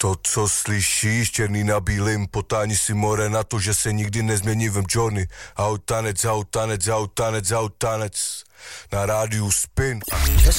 To, co slyšíš, černý na bílým, potání si more na to, že se nikdy nezmění v Johnny. Autanec, autanec, autanec, autanec. Na rádiu Spin.